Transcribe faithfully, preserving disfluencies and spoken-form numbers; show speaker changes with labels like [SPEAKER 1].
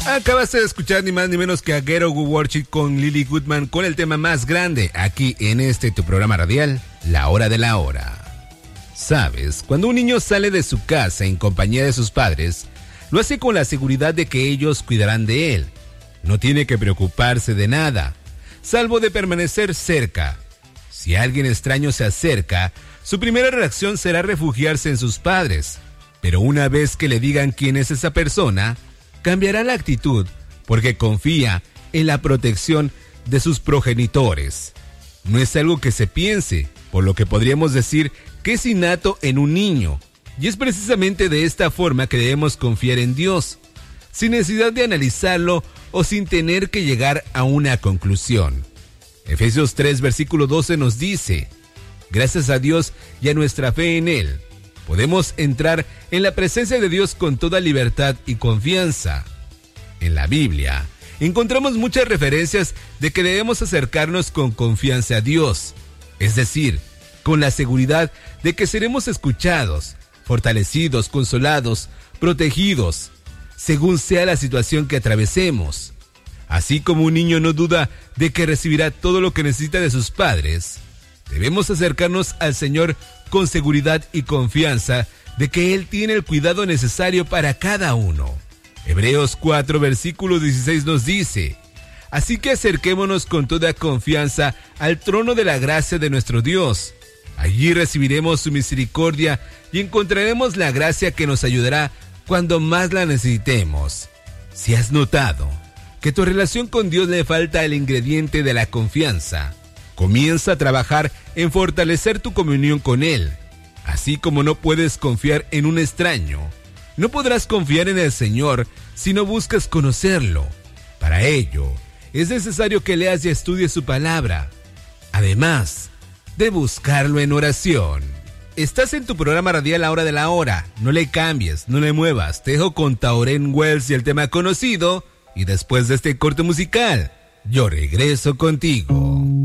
[SPEAKER 1] Acabaste de escuchar ni más ni menos que a Get Out Worship con Lily Goodman con el tema más grande aquí en este tu programa radial, La Hora de la Hora. Sabes, cuando un niño sale de su casa en compañía de sus padres, lo hace con la seguridad de que ellos cuidarán de él. No tiene que preocuparse de nada, salvo de permanecer cerca. Si alguien extraño se acerca, su primera reacción será refugiarse en sus padres. Pero una vez que le digan quién es esa persona, cambiará la actitud porque confía en la protección de sus progenitores. No es algo que se piense, por lo que podríamos decir que es innato en un niño. Y es precisamente de esta forma que debemos confiar en Dios, sin necesidad de analizarlo o sin tener que llegar a una conclusión. Efesios tres, versículo doce nos dice: gracias a Dios y a nuestra fe en Él, podemos entrar en la presencia de Dios con toda libertad y confianza. En la Biblia encontramos muchas referencias de que debemos acercarnos con confianza a Dios, es decir, con la seguridad de que seremos escuchados, fortalecidos, consolados, protegidos, según sea la situación que atravesemos. Así como un niño no duda de que recibirá todo lo que necesita de sus padres, debemos acercarnos al Señor con seguridad y confianza de que Él tiene el cuidado necesario para cada uno. Hebreos cuatro, versículo dieciséis nos dice: así que acerquémonos con toda confianza al trono de la gracia de nuestro Dios. Allí recibiremos su misericordia y encontraremos la gracia que nos ayudará cuando más la necesitemos. Si has notado que tu relación con Dios le falta el ingrediente de la confianza, comienza a trabajar en fortalecer tu comunión con Él. Así como no puedes confiar en un extraño, no podrás confiar en el Señor si no buscas conocerlo. Para ello, es necesario que leas y estudies su palabra, además de buscarlo en oración. Estás en tu programa radial La Hora de la Hora. No le cambies, no le muevas. Te dejo con Tauren Wells y el tema conocido. Y después de este corte musical, yo regreso contigo.